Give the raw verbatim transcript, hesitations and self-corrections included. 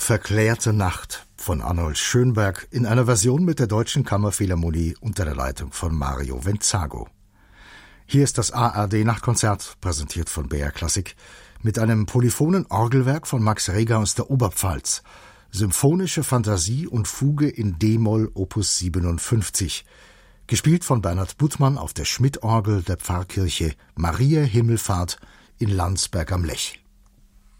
Verklärte Nacht von Arnold Schönberg in einer Version mit der Deutschen Kammerphilharmonie unter der Leitung von Mario Venzago. Hier ist das A R D-Nachtkonzert, präsentiert von B R Klassik, mit einem polyphonen Orgelwerk von Max Reger aus der Oberpfalz, Symphonische Fantasie und Fuge in D-Moll Opus siebenundfünfzig, gespielt von Bernhard Buttmann auf der Schmidt-Orgel der Pfarrkirche Mariä Himmelfahrt in Landsberg am Lech.